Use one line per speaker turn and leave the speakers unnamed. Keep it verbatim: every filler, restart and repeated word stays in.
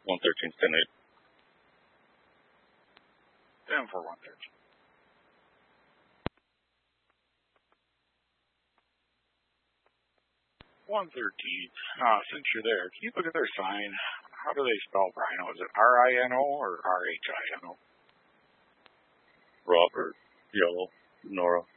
one thirteen, ten eight.
ten four, one thirteen. one thirteen. Uh, since you're there, can you look at their sign? How do they spell Rhino? Is it R I N O or R H I N O?
Robert, Yellow, Nora.